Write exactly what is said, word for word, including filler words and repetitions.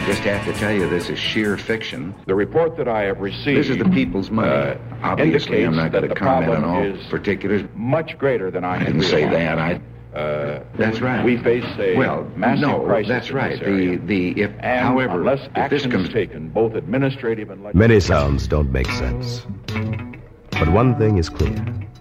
Just have to tell you, this is sheer fiction. The report that I have received... This is the people's money. Uh, Obviously, I'm not going to comment on all is particulars. Much greater than I, I didn't say that. I... Uh, that's right. We face a well, massive no, crisis. That's right. In this area. The the if and however, unless if action this comes is taken, both administrative and legislative. Many sounds don't make sense, but one thing is clear: